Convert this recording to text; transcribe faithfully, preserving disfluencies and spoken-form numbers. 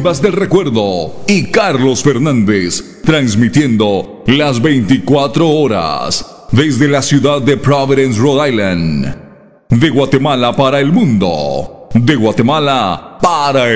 Rivas del Recuerdo y Carlos Fernández, transmitiendo las veinticuatro horas desde la ciudad de Providence, Rhode Island. De Guatemala para el mundo, de Guatemala para el